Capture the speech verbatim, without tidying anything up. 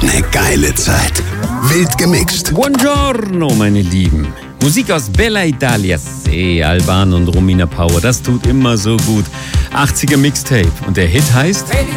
ne geile Zeit. Wild gemixt. Buongiorno, meine Lieben. Musik aus Bella Italia, Se, Alban und Romina Power, das tut immer so gut. achtziger Mixtape und der Hit heißt...